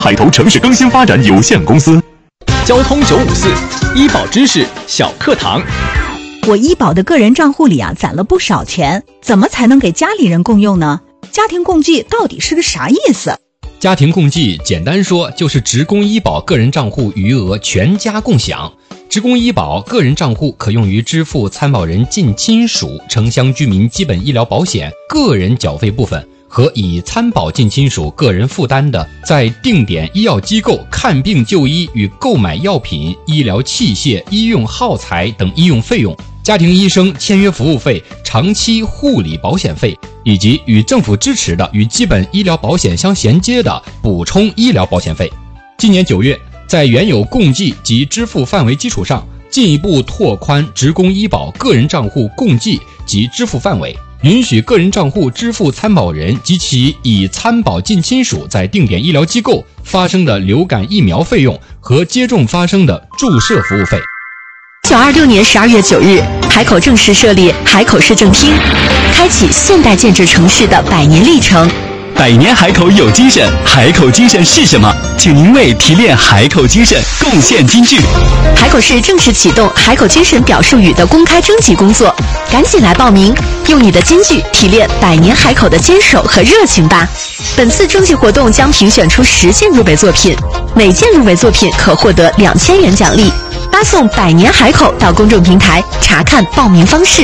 海投城市更新发展有限公司。 交通954医保知识小课堂。 我医保的个人账户里攒了不少钱，怎么才能给家里人共用呢？家庭共济到底是个啥意思？ 家庭共济简单说就是职工医保个人账户余额全家共享。职工医保个人账户可用于支付参保人近亲属、城乡居民基本医疗保险个人缴费部分和以参保近亲属个人负担的在定点医药机构看病就医与购买药品、医疗器械、医用耗材等医用费用、家庭医生签约服务费、长期护理保险费，以及与政府支持的与基本医疗保险相衔接的补充医疗保险费。今年9月，在原有共计及支付范围基础上，进一步拓宽职工医保个人账户共计及支付范围，允许个人账户支付参保人及其已参保近亲属在定点医疗机构发生的流感疫苗费用和接种发生的注射服务费。 1926年12月9日，海口正式设立海口市政厅，开启现代建制城市的100年历程。 100年海口有精神，海口精神是什么？请您为提炼海口精神贡献金句。 海口市正式启动海口精神表述语的公开征集工作，赶紧来报名，用你的金句提炼100年海口的坚守和热情吧。本次征集活动将评选出10件入围作品，每件入围作品可获得2000元奖励。发送100年海口到公众平台查看报名方式。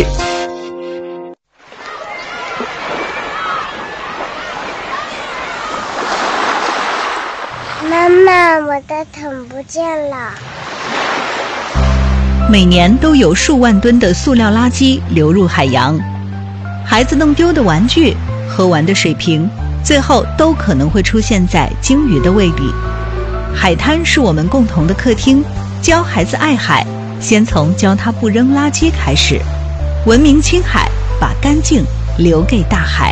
妈妈，我的桶不见了。 每年都有数万吨的塑料垃圾流入海洋，孩子弄丢的玩具、喝完的水瓶，最后都可能会出现在鲸鱼的胃里。海滩是我们共同的客厅，教孩子爱海，先从教他不扔垃圾开始。文明青海，把干净留给大海。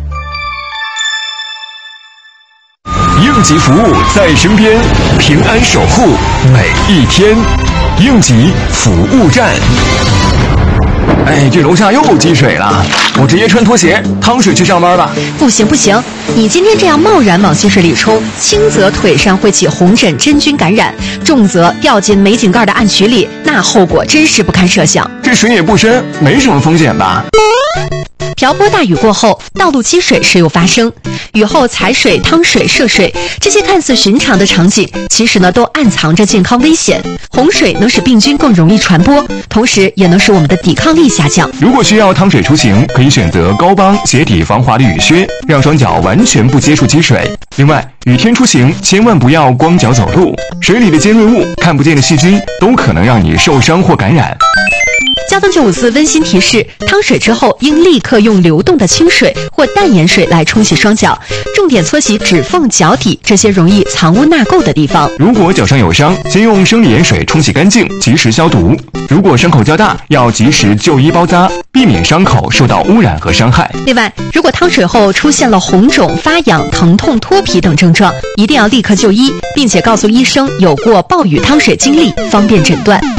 应急服务在身边，平安守护每一天。应急服务站。哎，这楼下又积水了，我直接穿拖鞋趟水去上班吧。 不行不行，你今天这样贸然往积水里冲，轻则腿上会起红疹真菌感染，重则掉进煤井盖的暗渠里，那后果真是不堪设想。 这水也不深，没什么风险吧？ 瓢泼大雨过后，道路积水时有发生，雨后踩水、趟水、涉水，这些看似寻常的场景，其实呢都暗藏着健康危险。洪水能使病菌更容易传播，同时也能使我们的抵抗力下降。 如果需要趟水出行，可以选择高帮鞋底防滑的雨靴，让双脚完全不接触积水。另外，雨天出行千万不要光脚走路，水里的尖锐物、看不见的细菌都可能让你受伤或感染。 交通954温馨提示：趟水之后应立刻用流动的清水或淡盐水来冲洗双脚，重点搓洗指缝、脚底这些容易藏污纳垢的地方。 如果脚上有伤，先用生理盐水冲洗干净，及时消毒。如果伤口较大，要及时就医包扎，避免伤口受到污染和伤害。 另外，如果趟水后出现了红肿、发痒、疼痛、脱皮等症状，一定要立刻就医，并且告诉医生有过暴雨趟水经历，方便诊断。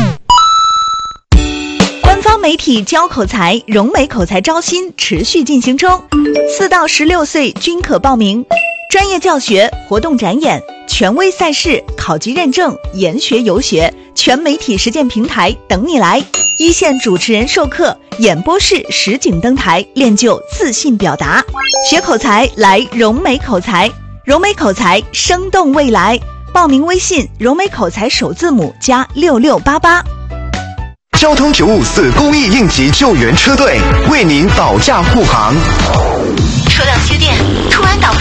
官方媒体教口才，融美口才招新持续进行中，4到16岁均可报名。专业教学、活动展演、权威赛事、考级认证、研学游学，全媒体实践平台等你来。一线主持人授课，演播室实景登台，练就自信表达。学口才来融美口才，融美口才生动未来。报名微信融美口才首字母加6688。 交通954公益应急救援车队为您保驾护航。 车辆接电，突然导致